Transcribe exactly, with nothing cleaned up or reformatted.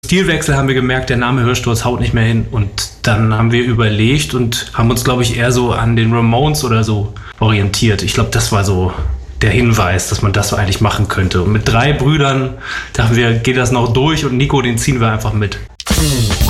Stilwechsel haben wir gemerkt, der Name Hörsturz haut nicht mehr hin. Und dann haben wir überlegt und haben uns, glaube ich, eher so an den Ramones oder so orientiert. Ich glaube, das war so der Hinweis, dass man das so eigentlich machen könnte. Und mit drei Brüdern dachten wir, geht das noch durch und Nico, den ziehen wir einfach mit.